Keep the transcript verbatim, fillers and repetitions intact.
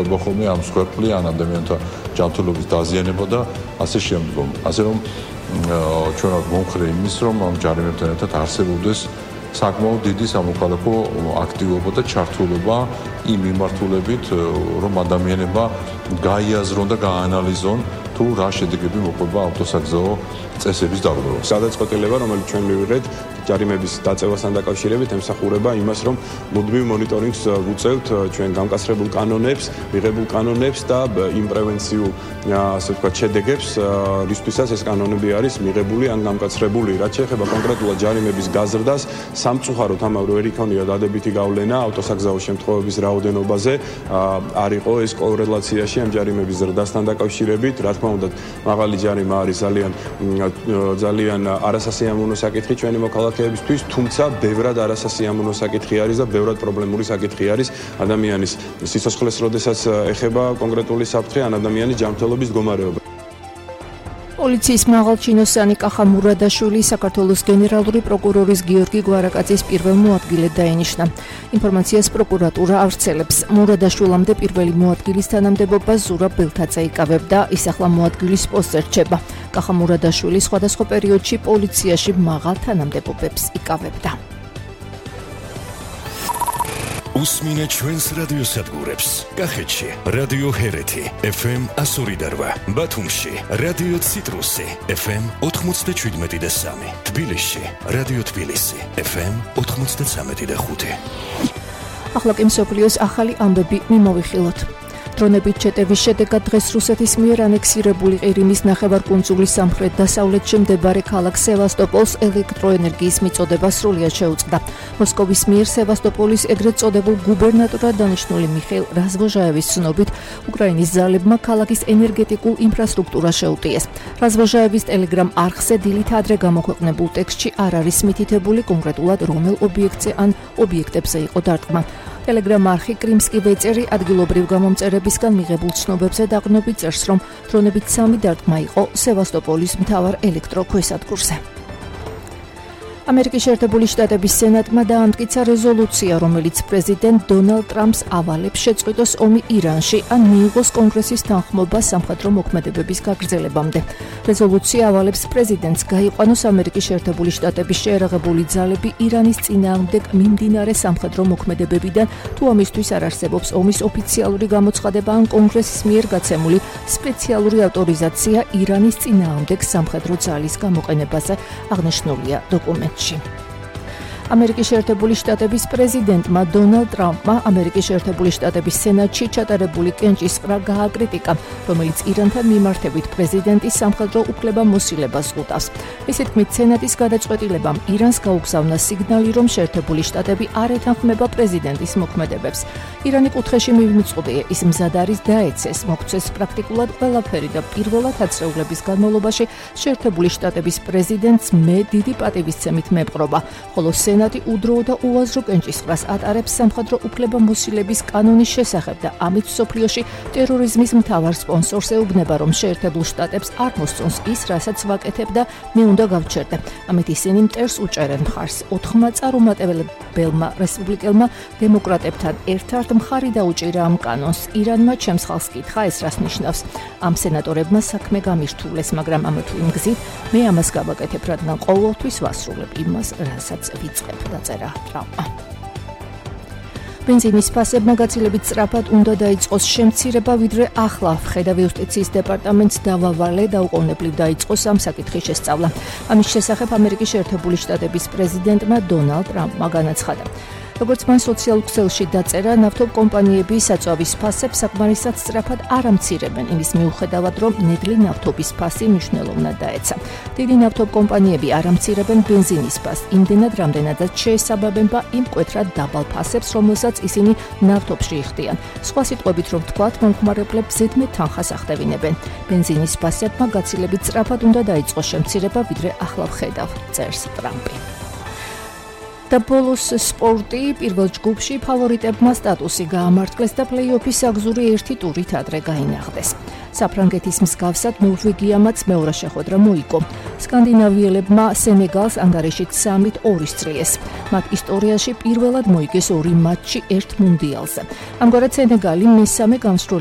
ხომ ამ სქერპლიან ადამიანთა ჯანმრთელობის დაზიანება და ასე შემდგომ. ასე რომ ჩვენ ვართ მომხრე იმის, რომ ამ ჯარიმებთან ერთად არსებობდეს საკმაოდ დიდი სამოქალაქო აქტივობა და ჩართულობა იმ მიმართულებით, რომ ადამიანებმა გაიაზრონ და გაანალიზონ თუ რა შედეგები მოყვება ავტოსაგზაო წესების დარღვევას. გადაწყვეტილება, რომელიც ჩვენ მივიღეთ ჯარიმების დაწევასთან დაკავშირებით, ემსახურება იმას, რომ მუდმივ მონიტორინგს ვუწევთ ჩვენ გამკაცრებულ კანონებს, მიღებულ კანონებს და იმ პრევენციულ, ასე ვთქვათ, შედეგებს, რისთვისაც ეს კანონები არის მიღებული ან გამკაცრებული. რაც შეეხება კონკრეტულად ჯარიმების გაზრდას, სამწუხაროდ ამავე ვერ იქონია დადებითი გავლენა ავტოსაგზაო შემთხვევების რაოდენობაზე, არ იყო ეს კორელაციაში ამ ჯარიმების ზრდასთან დაკავშირებით. რა თქმა უნდა, მაღალი ჯარიმა არის ძალიან ძალიან არასასიამოვნო საკითხი ჩვენი მოქალაქეებისთვის, თუმცა ბევრად არასასიამოვნო საკითხი არის და ბევრად პრობლემური საკითხი არის ადამიანის სიცოცხლეს, როდესაც ეხება კონკრეტული საფრთხე ან ადამიანის ჯანმრთელობის მდგომარეობა. პოლიციის მაღალჩინოსანი კახა მურადაშვილი საქართველოს გენერალური პროკურორის გიორგი გვარაკაძის პირველ მოადგილედ დაინიშნა. ინფორმაციას პროკურატურა ავრცელებს. მურადაშვილამდე პირველი მოადგილის თანამდებობა ზურა ბელთაძე იკავებდა, ის ახლა მოადგილის პოსტზე რჩება. კახა მურადაშვილი სხვადასხვა პერიოდში პოლიციაში მაღალ თანამდებობებს იკავებდა. უსმინე ჩვენს რადიოსადგურებს. კახეთში რადიო ჰერეთი ეფ ემ ასორი და რვა, ბათუმში რადიო ციტრუსი ეფ ემ ოთხმოცდაშვიდმეტი და სამი, თბილისში რადიო თბილისი ეფ ემ ოთხმოცდაცამეტი და ხუთი. ახლა კი მსოფლიოს ახალი ამბები მიმოვიხილოთ. დრონებით შეტევის შედეგად დღეს რუსეთის მიერ ანექსირებული ყირიმის ნახევარკუნძულის სამხრეთ-დასავლეთში მდებარე ქალაქ სევასტოპოლს ელექტროენერგიის მიწოდება სრულიად შეუწყდა. მოსკოვის მიერ სევასტოპოლის ეგრეთ წოდებულ გუბერნატორად დანიშნული მიხეილ რაზვოჟაევის ცნობით, უკრაინის ძალებმა ქალაქის ენერგეტიკულ ინფრასტრუქტურას შეუტიეს. რაზვოჟაევის ტელეგრამ არხზე დილით ადრე გამოქვეყნებულ ტექსტში არ არის მითითებული კონკრეტულად რომელ ობიექტზე ან ობიექტებზე იყო დარტყმა. ტელეგრამ არხი კრიმსკი ვეწერი ადგილობრივ გამომწერებისგან მიღებულ ცნობებზე დაყრდნობით წერს, რომ დრონებით სამი დარტყმა იყო სევასტოპოლის მთავარ ელექტროქვესადგურზე. ამერიკის შეერთებული შტატების სენატმა დაამტკიცა რეზოლუცია, რომელიც პრეზიდენტ დონალდ ტრამპს ავალებს შეწყვიტოს ომი ირანში ან მიიღოს კონგრესის თანხმობა სამხედრო მოქმედებების გაგრძელებამდე. რეზოლუცია ავალებს პრეზიდენტს გაიყვანოს ამერიკის შეერთებული შტატების შეერაღებული ძალები ირანის წინააღმდეგ მიმდინარე სამხედრო მოქმედებებიდან, თუ ამისთვის არ არსებობს ომის ოფიციალური გამოცხადება ან კონგრესის მიერ გაცემული სპეციალური ავტორიზაცია ირანის წინააღმდეგ სამხედრო ძალის გამოყენებაზე, აღნიშნულია დოკუმენტში. ამერიკის შეერთებული შტატების პრეზიდენტმა დონალდ ტრამპმა ამერიკის შეერთებული შტატების სენატში ჩატარებული კენჭისყრა გააკრიტიკა, რომელიც ირანთან მიმართებით პრეზიდენტის სამხედრო უფლებამოსილებას უტავს. მისი თქმით, სენატის გადაწყვეტილებამ ირანს გაუგზავნა სიგნალი, რომ შეერთებული შტატები არ ეთანხმება პრეზიდენტის მოქმედებებს. ირანი კუთხეში მივმოწყდია, ის მზად არის დაეცეს, მოქცეს პრაქტიკულად ყველაფერი და პირველად ათწლეულების განმავლობაში შეერთებული შტატების პრეზიდენტს მე დიდი პატივისცემით მეპყრობა, ხოლო სენატი უდროო და უაზრო კენჭისყრას ატარებს სამხედრო უფლებამოსილების კანონის შესახებ და ამით მსოფლიოში ტერორიზმის მთავარ სპონსორს ეუბნება, რომ შეერთებულ შტატებს არ მოსწონს ის, რასაც ვაკეთებ და მე უნდა გავჩერდე. ამით ისინი მტერს უჭერენ მხარს. ოთხმა წარუმატებელმა რესპუბლიკელმა დემოკრატებთან ერთად მხარი დაუჭირა ამ კანონს. ირანმა ჩემს ხალხს კითხა, ეს რას ნიშნავს. ამ სენატორებმა საქმე გამირთულეს, მაგრამ ამა თუ იმ გზით მე ამას გავაკეთებ, რადგან ყოველთვის ვასრულებ იმას, რასაც ვიწყებ. დაწერა ტრამპმა. ბენზინის ფასებმა გაცილებით სწრაფად უნდა დაიწყოს შემცირება, ვიდრე ახლა ხედავ იუსტიციის დეპარტამენტს დავავალე დაუყოვნებლივ დაიწყოს ამ საკითხის შესწავლა. ამის შესახებ ამერიკის შეერთებული შტატების პრეზიდენტმა დონალდ ტრამპმა განაცხადა. როგორც მან სოციალურ ქსელში დაწერა, ნავთობკომპანიები საწვავის ფასებს საკმარისად სწრაფად არ ამცირებენ, იმის მიუხედავად, რომ ნედლი ნავთობის ფასი მნიშვნელოვნად დაეცა. დიდი ნავთობკომპანიები არ ამცირებენ ბენზინის ფასს, იმდენად, რამდენადაც შეესაბამება იმ მკვეთრად დაბალ ფასებს, რომელსაც ისინი ნავთობში იხდიან. სხვა სიტყვებით რომ ვთქვათ, მომხმარებლებს ზედმეტ თანხას ახდევინებენ. ბენზინის ფასებმა გაცილებით სწრაფად უნდა დაიწყოს შემცირება, ვიდრე ახლა ვხედავ, წერს ტრამპი. და ბოლოს სპორტი, პირველ ჯგუფში ფავორიტებმა სტატუსი გაამართლეს და პლეი-ოფის საგზური ერთი ტურით ადრე გაინაღდეს. საფრანგეთის მსგავსად ნორვეგიამაც მეორე შეხვედრა მოიგო. სკანდინავიელებმა სენეგალს ანგარიშით სამით ორი სწრიეს. მათ ისტორიაში პირველად მოიგეს ორი მატჩი ერთ მუნდიალზე. ამგვარად სენეგალი მესამე გამსვლელი